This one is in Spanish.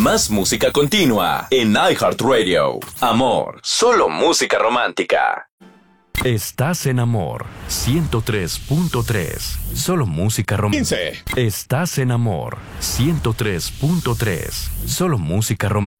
Más música continua en iHeartRadio. Amor, solo música romántica. Estás en Amor 103.3. Solo música romántica. Estás en Amor 103.3. Solo música romántica.